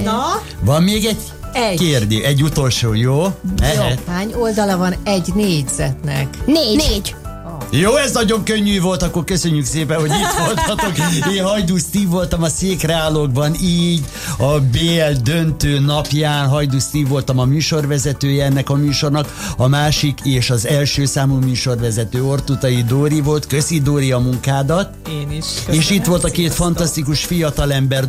Na? Van még egy kérdés, egy utolsó, jó? Jó. Hány oldala van egy négyzetnek? 4. Jó, ez nagyon könnyű volt, akkor köszönjük szépen, hogy itt voltatok. Én Hajdú Steve voltam a Székreállókban, így a BL döntő napján. Hajdú Steve voltam a műsorvezetője ennek a műsornak, a másik és az első számú műsorvezető Ortutai Dóri volt. Köszi, Dóri, a munkádat. Én is. És itt volt a két fantasztikus fiatalember,